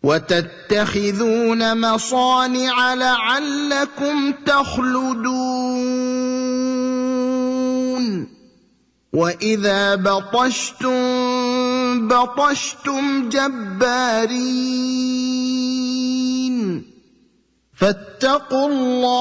وتتخذون مصانع لعلكم تخلدون وإذا بطشتم بطشتم جبارين فاتقوا الله